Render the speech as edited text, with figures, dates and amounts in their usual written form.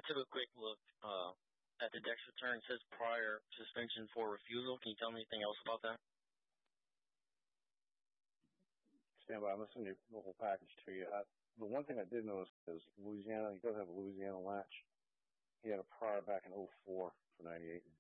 took a quick look at the Dex return. It says prior suspension for refusal. Can you tell me anything else about that? Stand by. I'm going to send you the whole package to you. The one thing I did notice is Louisiana. He does have a Louisiana latch. He had a prior back in '04 for '98.